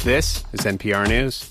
This is NPR News.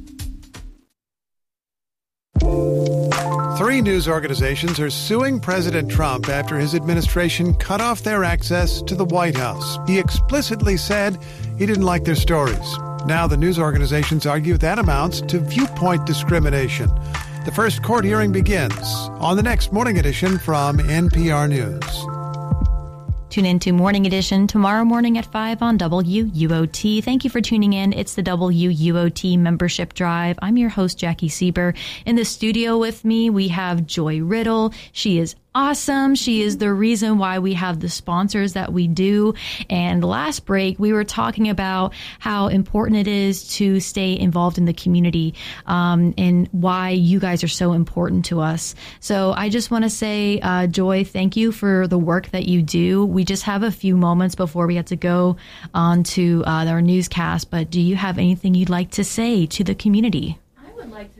3 news organizations are suing President Trump after his administration cut off their access to the White House. He explicitly said he didn't like their stories. Now the news organizations argue that amounts to viewpoint discrimination. The first court hearing begins on the next Morning Edition from NPR News. Tune in to Morning Edition tomorrow morning at 5 on WUOT. Thank you for tuning in. It's the WUOT Membership Drive. I'm your host, Jackie Sieber. In the studio with me, we have Joy Riddle. She is awesome. She is the reason why we have the sponsors that we do. And last break, we were talking about how important it is to stay involved in the community, and why you guys are so important to us. So I just want to say, Joy, thank you for the work that you do. We just have a few moments before we have to go on to our newscast, but do you have anything you'd like to say to the community? I would like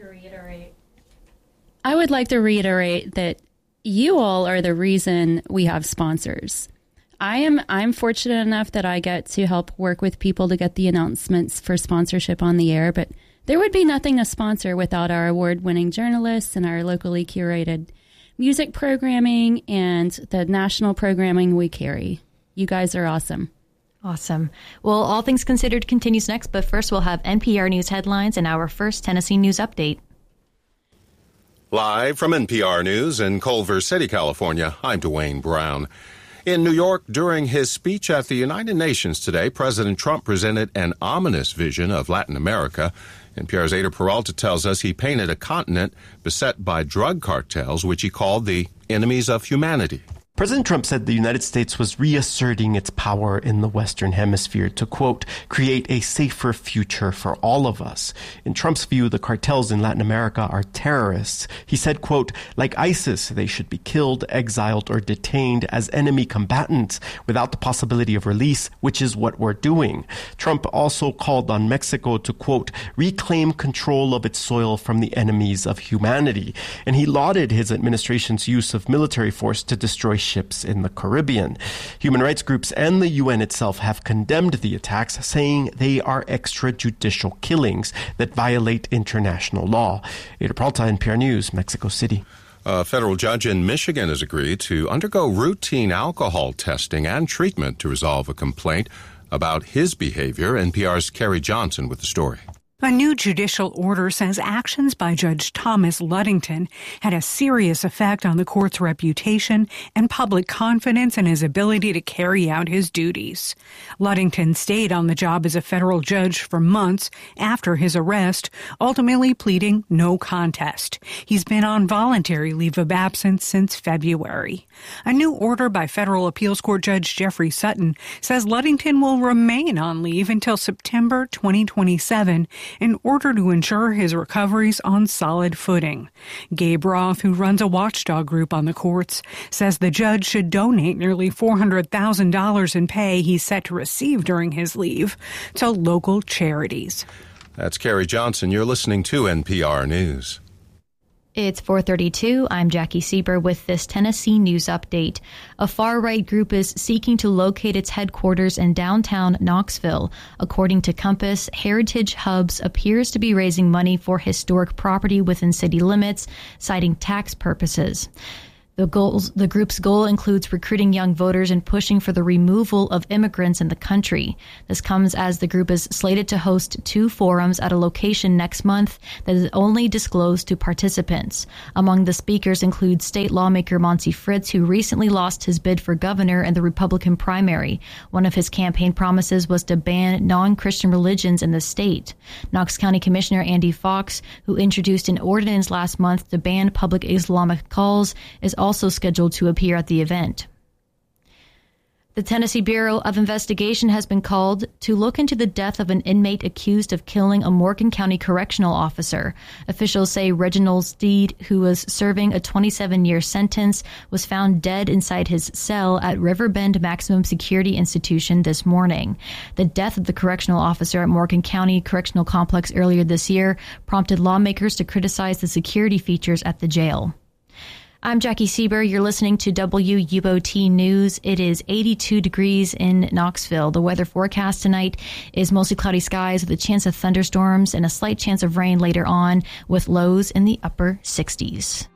to reiterate that you all are the reason we have sponsors. I'm fortunate enough that I get to help work with people to get the announcements for sponsorship on the air, but there would be nothing to sponsor without our award-winning journalists and our locally curated music programming and the national programming we carry. You guys are awesome. Awesome. Well, All Things Considered continues next, but first we'll have NPR News headlines and our first Tennessee News Update. Live from NPR News in Culver City, California, I'm Dwayne Brown. In New York, during his speech at the United Nations today, President Trump presented an ominous vision of Latin America. NPR's Ada Peralta tells us he painted a continent beset by drug cartels, which he called the enemies of humanity. President Trump said the United States was reasserting its power in the Western Hemisphere to, quote, create a safer future for all of us. In Trump's view, the cartels in Latin America are terrorists. He said, quote, like ISIS, they should be killed, exiled, or detained as enemy combatants without the possibility of release, which is what we're doing. Trump also called on Mexico to, quote, reclaim control of its soil from the enemies of humanity. And he lauded his administration's use of military force to destroy ships in the Caribbean. Human rights groups and the UN itself have condemned the attacks, saying they are extrajudicial killings that violate international law. Ada Peralta, NPR News, Mexico City. A federal judge in Michigan has agreed to undergo routine alcohol testing and treatment to resolve a complaint about his behavior. NPR's Carrie Johnson with the story. A new judicial order says actions by Judge Thomas Ludington had a serious effect on the court's reputation and public confidence in his ability to carry out his duties. Ludington stayed on the job as a federal judge for months after his arrest, ultimately pleading no contest. He's been on voluntary leave of absence since February. A new order by federal appeals court Judge Jeffrey Sutton says Ludington will remain on leave until September 2027 in order to ensure his recovery's on solid footing. Gabe Roth, who runs a watchdog group on the courts, says the judge should donate nearly $400,000 in pay he's set to receive during his leave to local charities. That's Carrie Johnson. You're listening to NPR News. It's 4:32. I'm Jackie Sieber with this Tennessee News Update. A far-right group is seeking to locate its headquarters in downtown Knoxville. According to Compass, Heritage Hubs appears to be raising money for historic property within city limits, citing tax purposes. The group's goal includes recruiting young voters and pushing for the removal of immigrants in the country. This comes as the group is slated to host 2 forums at a location next month that is only disclosed to participants. Among the speakers include state lawmaker Monty Fritz, who recently lost his bid for governor in the Republican primary. One of his campaign promises was to ban non-Christian religions in the state. Knox County Commissioner Andy Fox, who introduced an ordinance last month to ban public Islamic calls, is also scheduled to appear at the event. The Tennessee Bureau of Investigation has been called to look into the death of an inmate accused of killing a Morgan County correctional officer. Officials say Reginald Steed, who was serving a 27-year sentence, was found dead inside his cell at Riverbend Maximum Security Institution this morning. The death of the correctional officer at Morgan County Correctional Complex earlier this year prompted lawmakers to criticize the security features at the jail. I'm Jackie Sieber. You're listening to WUOT News. It is 82 degrees in Knoxville. The weather forecast tonight is mostly cloudy skies with a chance of thunderstorms and a slight chance of rain later on, with lows in the upper 60s.